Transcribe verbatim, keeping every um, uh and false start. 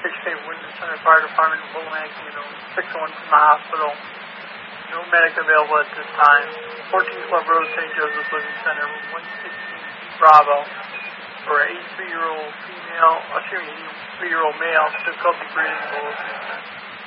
sixty-eight Winter Center Fire Department, Willamette, you know, six oh one from the hospital. No medic available at this time. fourteen twelve Road, Saint Joseph Living Center, one sixteen Bravo. For an eighty-three-year-old female, excuse me, eighty-three-year-old male, difficulty breathing, low assistance.